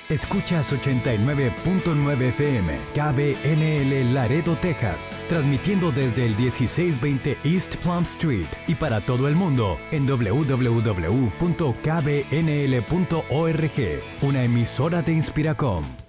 Escuchas 89.9 FM, KBNL Laredo, Texas, transmitiendo desde el 1620 East Plum Street y para todo el mundo en www.kbnl.org, una emisora de Inspiracom.